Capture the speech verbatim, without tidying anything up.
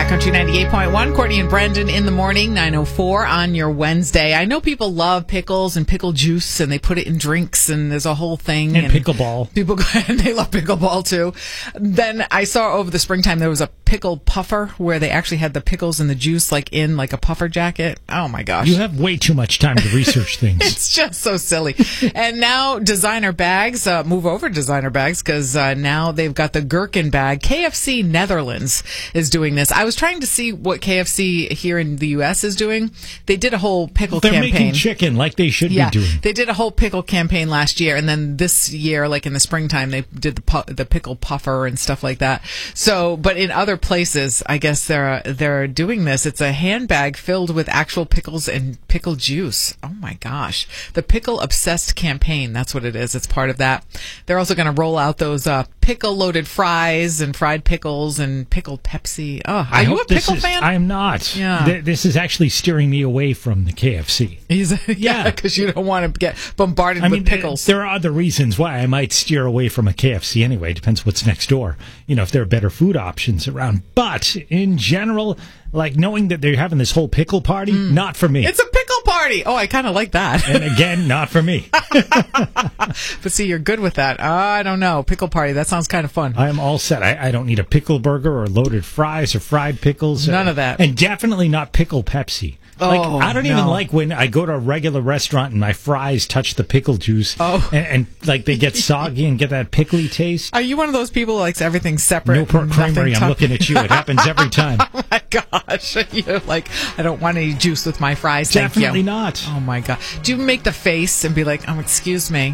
Country ninety-eight point one, Courtney and Brendan in the morning, nine oh four on your Wednesday. I know people love pickles and pickle juice, and they put it in drinks, and there's a whole thing. And, and pickleball. People, and they love pickleball, too. Then I saw over the springtime there was a pickle puffer where they actually had the pickles and the juice like in like a puffer jacket. Oh, my gosh. You have way too much time to research things. It's just so silly. And now designer bags, uh, move over to designer bags, because uh, now they've got the gherkin bag. K F C Netherlands is doing this. I was trying to see what K F C here in the U S is doing. They did a whole pickle They're campaign. They're making chicken like they should yeah, be doing. They did a whole pickle campaign last year, and then this year, like in the springtime, they did the pu- the pickle puffer and stuff like that. So, but in other places, I guess they're they're doing this. It's a handbag filled with actual pickles and pickle juice. Oh my gosh, the pickle obsessed campaign. That's what it is. It's part of that. They're also going to roll out those uh, pickle loaded fries and fried pickles and pickled Pepsi. Oh, are I you hope a pickle this fan? Is, I am not. Yeah. Th- this is actually steering me away from the K F C. He's, yeah, because you don't want to get bombarded I with mean, pickles. There are other reasons why I might steer away from a K F C anyway. Depends what's next door. You know, if there are better food options around. But in general, like knowing that they're having this whole pickle party, mm. not for me. It's a pickle party. Oh, I kind of like that. And again, not for me. But see, you're good with that. Uh, I don't know. Pickle party. That sounds kind of fun. I am all set. I, I don't need a pickle burger or loaded fries or fried pickles. None uh, of that. And definitely not pickle Pepsi. Like, oh, I don't no. even like when I go to a regular restaurant and my fries touch the pickle juice oh. and, and like they get soggy and get that pickly taste. Are you one of those people who likes everything separate? Newport Creamery, I'm looking at you. It happens every time. Oh my gosh. You're like, I don't want any juice with my fries. Thank Definitely you. not. Oh my God. Do you make the face and be like, oh, excuse me?